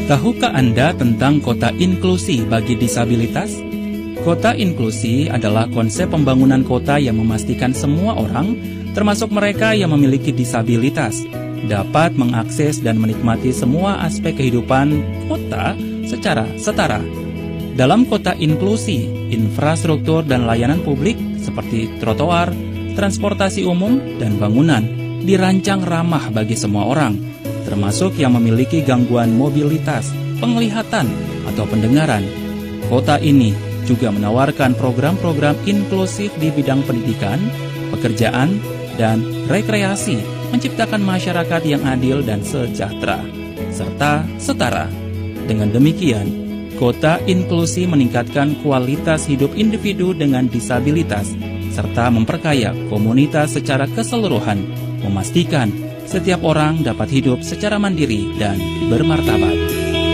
Tahukah Anda tentang kota inklusi bagi disabilitas? Kota inklusi adalah konsep pembangunan kota yang memastikan semua orang, termasuk mereka yang memiliki disabilitas, dapat mengakses dan menikmati semua aspek kehidupan kota secara setara. Dalam kota inklusi, infrastruktur dan layanan publik seperti trotoar, transportasi umum, dan bangunan dirancang ramah bagi semua orang, termasuk yang memiliki gangguan mobilitas, penglihatan, atau pendengaran. Kota ini juga menawarkan program-program inklusif di bidang pendidikan, pekerjaan, dan rekreasi, menciptakan masyarakat yang adil dan sejahtera, serta setara. Dengan demikian, kota inklusi meningkatkan kualitas hidup individu dengan disabilitas, serta memperkaya komunitas secara keseluruhan, memastikan setiap orang dapat hidup secara mandiri dan bermartabat.